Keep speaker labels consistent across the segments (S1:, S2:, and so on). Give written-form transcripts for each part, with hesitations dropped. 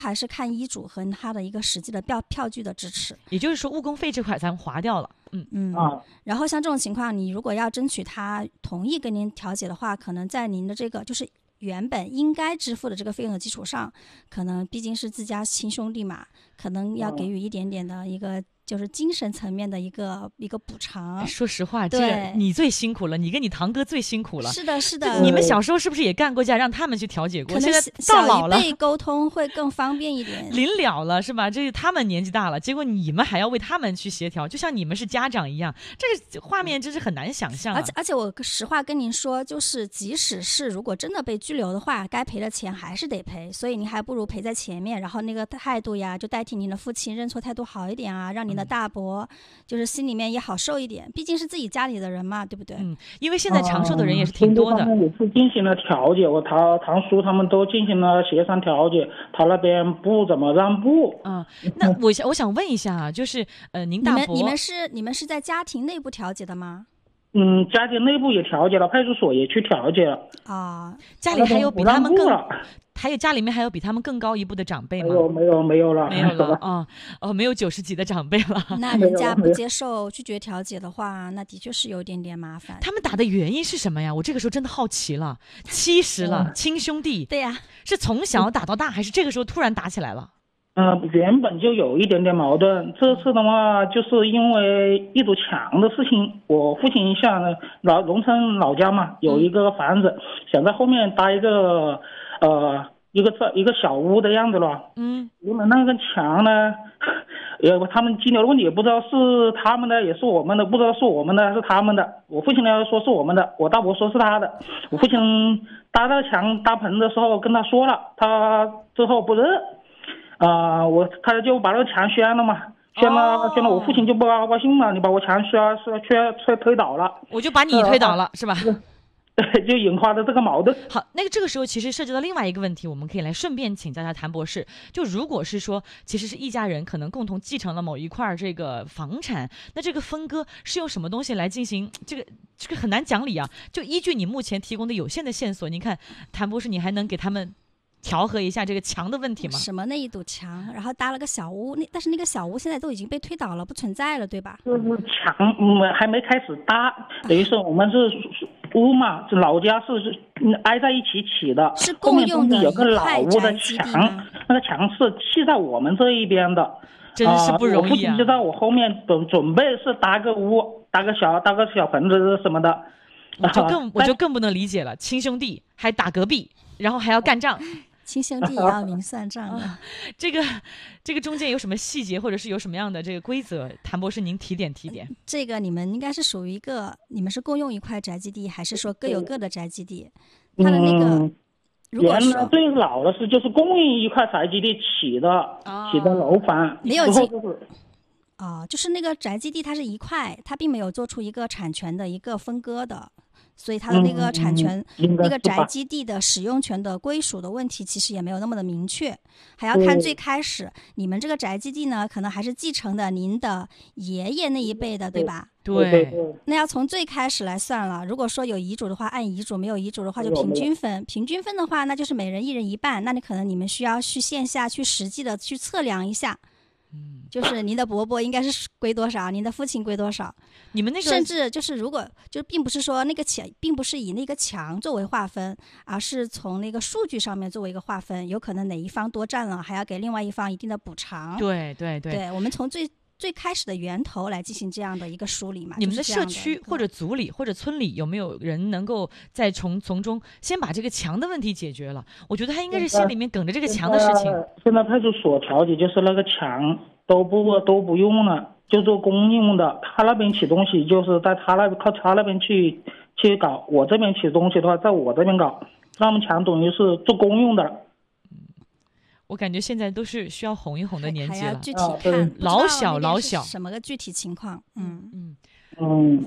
S1: 还是看医嘱和他的一个实际的票据的支持。
S2: 也就是说，误工费这块咱们划掉了。
S1: 然后像这种情况，你如果要争取他同意跟您调解的话，可能在您的这个就是原本应该支付的这个费用的基础上，可能毕竟是自家亲兄弟嘛，可能要给予一点点的一个就是精神层面的一个补偿。
S2: 说实话，这个你最辛苦了，你跟你堂哥最辛苦了。
S1: 是的，是的。
S2: 你们小时候是不是也干过架，让他们去调解过？
S1: 可能
S2: 现在到老了，
S1: 小一辈沟通会更方便一点。
S2: 临了了是吧？这他们年纪大了，结果你们还要为他们去协调，就像你们是家长一样，这个画面真是很难想象。
S1: 而且我实话跟您说，就是即使是如果真的被拘留的话，该赔的钱还是得赔，所以您还不如赔在前面，然后那个态度呀，就代替您的父亲认错态度好一点啊，让您的大伯就是心里面也好受一点，毕竟是自己家里的人嘛，对不对？
S2: 因为现在长寿的人也是挺多的。
S3: 也是进行了调解，我堂叔他们都进行了协商调解，他那边不怎么让步。
S2: 那我想问一下啊，就是您大伯，
S1: 你们是在家庭内部调解的吗？
S3: 家庭内部也调解了，派出所也去调解了。
S2: 家里还有比他们更，还有家里面还有比他们更高一步的长辈吗？
S3: 没有了，没有了
S2: 没有90几的长辈了。
S1: 那人家不接受拒绝调解的话，那的确是有点点麻烦。
S2: 他们打的原因是什么呀？我这个时候真的好奇了。70了，亲兄弟，
S1: 对呀，
S2: 是从小打到大，还是这个时候突然打起来了？
S3: 原本就有一点点矛盾，这次的话就是因为一堵墙的事情。我父亲像荣成老家嘛，有一个房子，想在后面搭一个小屋的样子了。因为那个墙呢，他们金流的问题也不知道是他们的也是我们的，不知道是我们的还是他们的。我父亲呢说是我们的，我大伯说是他的。我父亲搭那个墙搭棚的时候跟他说了，他之后不认。他就把那个墙掀了嘛，掀了，我父亲就不高兴了，你把我墙推倒了，
S2: 我就把你推倒了，是吧？
S3: 对，就引发了这个矛盾。
S2: 好，这个时候其实涉及到另外一个问题，我们可以来顺便请教一下谭博士。就如果是说，其实是一家人可能共同继承了某一块这个房产，那这个分割是用什么东西来进行？这个很难讲理啊。就依据你目前提供的有限的线索，你看谭博士，你还能给他们调和一下这个墙的问题吗？
S1: 什么那一堵墙，然后搭了个小屋，但是那个小屋现在都已经被推倒了，不存在了，对吧？
S3: 就是墙还没开始搭，等于说我们是屋嘛，老家是挨在一起起的，
S1: 是共用的
S3: 有个老屋的墙，那个墙是砌在我们这一边的，
S2: 真是不容易啊！
S3: 我父亲就在我后面准备是搭个屋，搭个小棚子什么的，
S2: 我就更不能理解了，亲兄弟还打隔壁，然后还要干仗。
S1: 亲兄弟也要明算账的。
S2: 这个中间有什么细节，或者是有什么样的这个规则？谭博士，您提点。
S1: 这个你们应该是属于你们是共用一块宅基地，还是说各有各的宅基地？它的那个，如果说
S3: 最老的就是共用一块宅基地起的楼房，
S1: 没有就是那个宅基地它是一块，它并没有做出一个产权的一个分割的。所以它的那个产权，那个宅基地的使用权的归属的问题，其实也没有那么的明确，还要看最开始你们这个宅基地呢，可能还是继承的您的爷爷那一辈的，对吧？
S2: 对。
S1: 那要从最开始来算了。如果说有遗嘱的话，按遗嘱；没有遗嘱的话，就平均分。平均分的话，那就是每人一人一半。那你们需要去线下去实际的去测量一下。就是您的伯伯应该是归多少，您的父亲归多少，
S2: 你们那个
S1: 甚至就是如果就并不是说那个墙，并不是以那个墙作为划分，而是从那个数据上面作为一个划分，有可能哪一方多占了，还要给另外一方一定的补偿。
S2: 对，
S1: 我们从最开始的源头来进行这样的一个梳理嘛。
S2: 你们的社区或者组里或者村里有没有人能够再从中先把这个墙的问题解决了？我觉得他应该是心里面梗着这个墙的事情。
S3: 现在派出所调解就是那个墙都不用了，就做公用的。他那边起东西就是在靠他那边去搞，我这边起东西的话在我这边搞，他们墙等于是做公用的了。
S2: 我感觉现在都是需要哄一哄的年纪了，
S1: 还要具体看，
S2: 老小
S1: 什么个具体情况。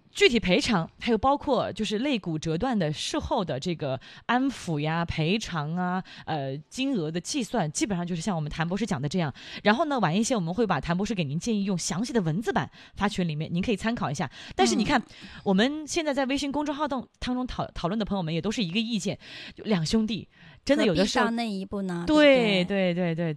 S2: 具体赔偿还有包括就是肋骨折断的事后的这个安抚呀、赔偿啊、金额的计算，基本上就是像我们谭博士讲的这样。然后呢，晚一些我们会把谭博士给您建议用详细的文字版发群里面，您可以参考一下。但是你看，我们现在在微信公众号当中讨论的朋友们也都是一个意见，就两兄弟真的有的时候
S1: 到那一步呢？
S2: 对对对对。